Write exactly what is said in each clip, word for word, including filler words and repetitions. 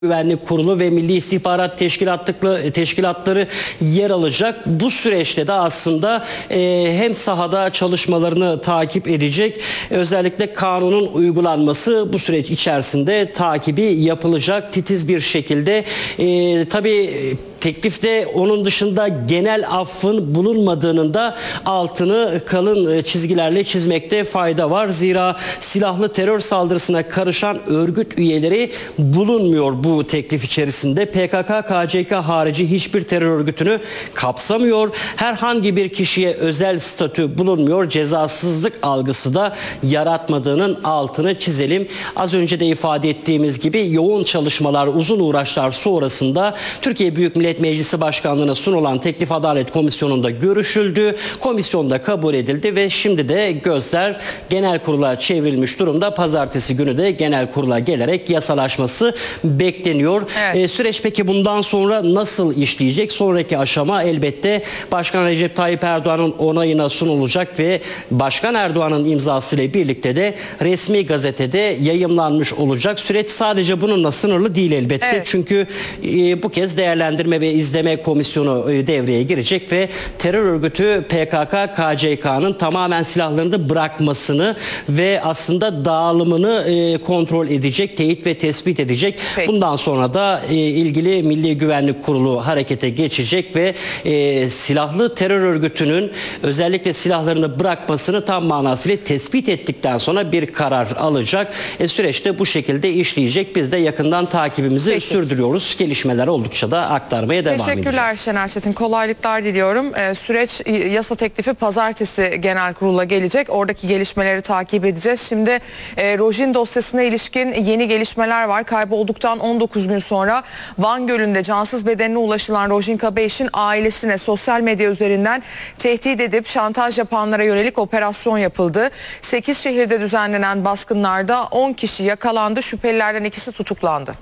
Güvenlik Kurulu ve Milli İstihbarat Teşkilatları, teşkilatları yer alacak. Bu süreçte de aslında e, hem sahada çalışmalarını takip edecek, özellikle kanunun uygulanması bu süreç içerisinde takibi yapılacak titiz bir şekilde. E, tabii teklifte onun dışında genel affın bulunmadığının da altını kalın çizgilerle çizmekte fayda var. Zira silahlı terör saldırısına karışan örgüt üyeleri bulunmuyor bu teklif içerisinde. P K K K C K harici hiçbir terör örgütünü kapsamıyor. Herhangi bir kişiye özel statü bulunmuyor. Cezasızlık algısı da yaratmadığının altını çizelim. Az önce de ifade ettiğimiz gibi yoğun çalışmalar, uzun uğraşlar sonrasında Türkiye Büyük Millet Meclisi Başkanlığı'na sunulan teklif Adalet Komisyonu'nda görüşüldü. Komisyonda kabul edildi ve şimdi de gözler genel kurula çevrilmiş durumda. Pazartesi günü de genel kurula gelerek yasalaşması bekleniyor. Evet. Ee, süreç peki bundan sonra nasıl işleyecek? Sonraki aşama elbette Başkan Recep Tayyip Erdoğan'ın onayına sunulacak ve Başkan Erdoğan'ın imzasıyla birlikte de resmi gazetede yayımlanmış olacak. Süreç sadece bununla sınırlı değil elbette. Evet. Çünkü e, bu kez değerlendirme ve izleme komisyonu e, devreye girecek ve terör örgütü P K K K C K'nın tamamen silahlarını bırakmasını ve aslında dağılımını e, kontrol edecek, teyit ve tespit edecek. Peki. Bundan sonra da e, ilgili Milli Güvenlik Kurulu harekete geçecek ve e, silahlı terör örgütünün özellikle silahlarını bırakmasını tam manasıyla tespit ettikten sonra bir karar alacak. E, süreçte bu şekilde işleyecek. Biz de yakından takibimizi Peki. sürdürüyoruz. Gelişmeler oldukça da aktarmaya devam edeceğiz. Teşekkürler Şener Çetin. Kolaylıklar diliyorum. Ee, süreç yasa teklifi pazartesi genel kurula gelecek. Oradaki gelişmeleri takip edeceğiz. Şimdi e, Rojin dosyasına ilişkin yeni gelişmeler var. Kaybolduktan on dokuz gün sonra Van Gölü'nde cansız bedenine ulaşılan Rojin Kabayiş'in ailesine sosyal medya üzerinden tehdit edip şantaj yapanlara yönelik operasyon yapıldı. sekiz şehirde düzenlenen baskınlarda on kişi yakalandı. Şüphelilerden ikisi tutuklandı.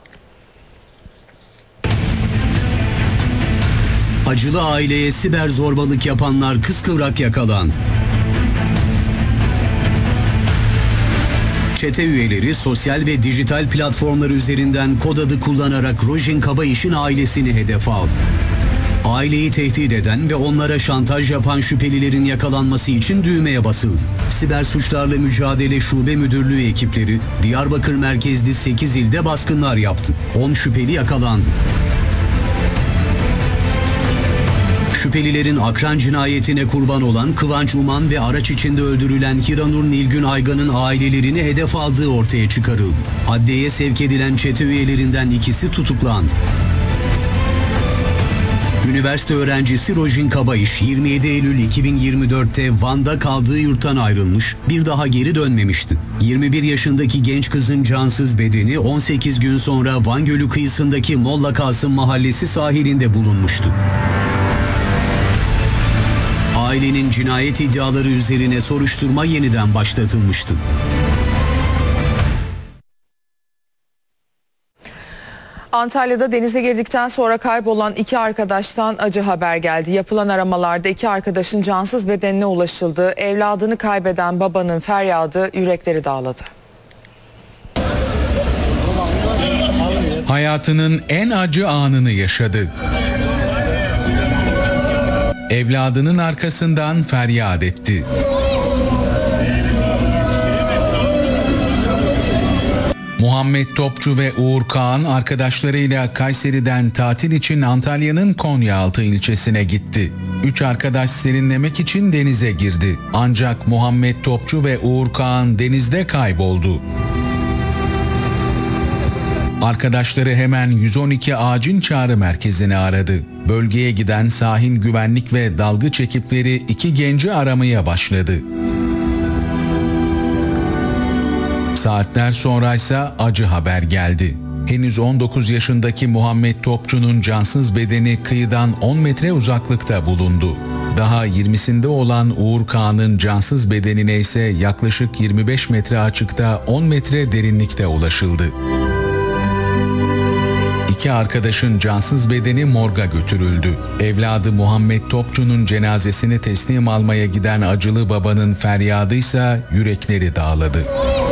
Acılı aileye siber zorbalık yapanlar kıskıvrak yakalandı. Çete üyeleri sosyal ve dijital platformlar üzerinden kod adı kullanarak Rojin Kabayiş'in ailesini hedef aldı. Aileyi tehdit eden ve onlara şantaj yapan şüphelilerin yakalanması için düğmeye basıldı. Siber Suçlarla Mücadele Şube Müdürlüğü ekipleri Diyarbakır merkezli sekiz ilde baskınlar yaptı. on şüpheli yakalandı. Şüphelilerin akran cinayetine kurban olan Kıvanç Uman ve araç içinde öldürülen Hiranur Nilgün Aygan'ın ailelerini hedef aldığı ortaya çıkarıldı. Adliyeye sevk edilen çete üyelerinden ikisi tutuklandı. Üniversite öğrencisi Rojin Kabayiş yirmi yedi Eylül iki bin yirmi dört'te Van'da kaldığı yurttan ayrılmış, bir daha geri dönmemişti. yirmi bir yaşındaki genç kızın cansız bedeni on sekiz gün sonra Van Gölü kıyısındaki Molla Kasım Mahallesi sahilinde bulunmuştu. Ailenin cinayet iddiaları üzerine soruşturma yeniden başlatılmıştı. Antalya'da denize girdikten sonra kaybolan iki arkadaştan acı haber geldi. Yapılan aramalarda iki arkadaşın cansız bedenine ulaşıldı. Evladını kaybeden babanın feryadı yürekleri dağladı. Hayatının en acı anını yaşadı. Evladının arkasından feryat etti. Muhammed Topçu ve Uğur Kağan arkadaşlarıyla Kayseri'den tatil için Antalya'nın Konyaaltı ilçesine gitti. Üç arkadaş serinlemek için denize girdi. Ancak Muhammed Topçu ve Uğur Kağan denizde kayboldu. Arkadaşları hemen yüz on iki acil çağrı merkezini aradı. Bölgeye giden sahil güvenlik ve dalgıç ekipleri iki genci aramaya başladı. Saatler sonraysa acı haber geldi. Henüz on dokuz yaşındaki Muhammed Topçu'nun cansız bedeni kıyıdan on metre uzaklıkta bulundu. Daha yirmisinde olan Uğur Kağan'ın cansız bedenine ise yaklaşık yirmi beş metre açıkta on metre derinlikte ulaşıldı. İki arkadaşın cansız bedeni morga götürüldü. Evladı Muhammed Topçu'nun cenazesini teslim almaya giden acılı babanın feryadıysa yürekleri dağladı.